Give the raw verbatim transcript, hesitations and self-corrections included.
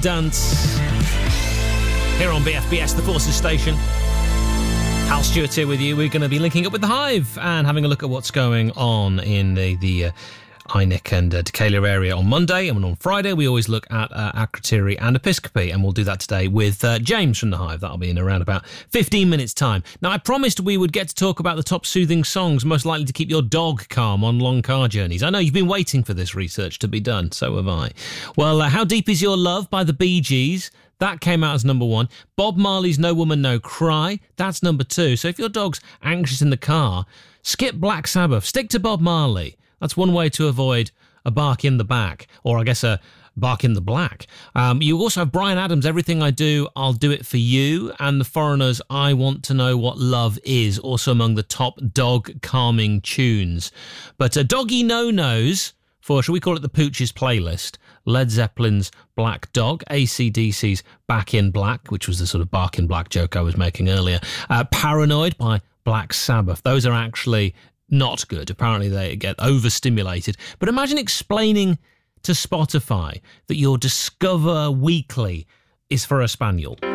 Dance. Here on B F B S, the Forces Station. Hal Stewart here with you. We're going to be linking up with The Hive and having a look at what's going on in the, the uh, Eynick and uh, Decatur area on Monday. And on Friday, we always look at uh, Akrotiri and Episcopi. And we'll do that today with uh, James from The Hive. That'll be in around about fifteen minutes' time. Now, I promised we would get to talk about the top soothing songs most likely to keep your dog calm on long car journeys. I know you've been waiting for this research to be done. So have I. Well, uh, How Deep Is Your Love by the Bee Gees? That came out as number one. Bob Marley's No Woman, No Cry. That's number two. So if your dog's anxious in the car, skip Black Sabbath. Stick to Bob Marley. That's one way to avoid a bark in the back, or I guess a bark in the black. Um, you also have Bryan Adams, Everything I Do, I'll Do It For You, and The Foreigners, I Want to Know What Love Is, also among the top dog-calming tunes. But uh, Doggy No-Nos for, shall we call it the Pooches playlist, Led Zeppelin's Black Dog, A C D C's Back in Black, which was the sort of bark in black joke I was making earlier, uh, Paranoid by Black Sabbath. Those are actually not good. Apparently they get overstimulated. But imagine explaining to Spotify that your Discover Weekly is for a spaniel.